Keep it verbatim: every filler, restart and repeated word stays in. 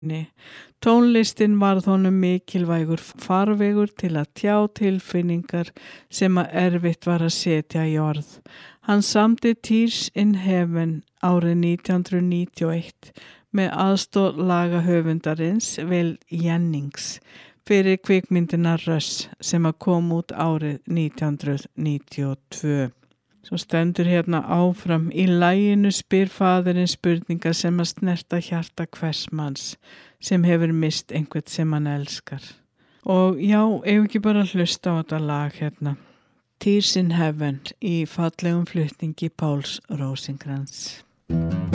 Tónlistin varð honum mikilvægur farvegur til að tjá tilfinningar sem að erfitt var að setja í orð. Hann samdi Tears in Heaven árið nítján hundruð níutíu og eitt með aðstoð lagahöfundarins Will Jennings fyrir kvikmyndina Rush sem að kom út árið nítján hundruð níutíu og tvö. Svo stendur hérna áfram: í laginu spyr faðirinn spurningar sem að snerta hjarta hvers manns sem hefur mist einhvern sem hann elskar. Og já, ef ekki bara hlusta á þetta lag hérna. Tears in Heaven í fallegum flutningi Páls Rósinkrans.